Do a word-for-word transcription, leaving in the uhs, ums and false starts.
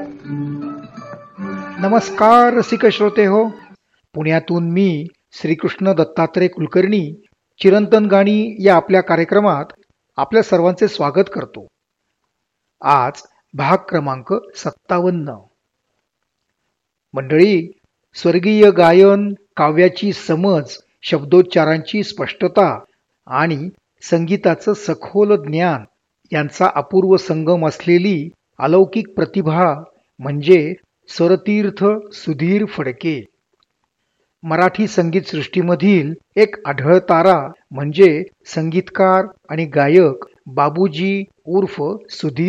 नमस्कार रसिक श्रोते हो. पुण्यातून मी श्रीकृष्ण दत्तात्रय कुलकर्णी चिरंतन गाणी या आपल्या कार्यक्रमात आपल्या सर्वांचे स्वागत करतो. आज भाग क्रमांक सत्तावन्न. मंडळी, स्वर्गीय गायन, काव्याची समज, शब्दोच्चारांची स्पष्टता आणि संगीताचं सखोल ज्ञान यांचा अपूर्व संगम असलेली अलौकिक प्रतिभा म्हणजे स्वरतीर्थ सुधीर फडके. मराठी संगीत सृष्टीमधील एक आढळ तारा म्हणजे संगीतकार आणि गायक बाबूजी उर्फ सुधीर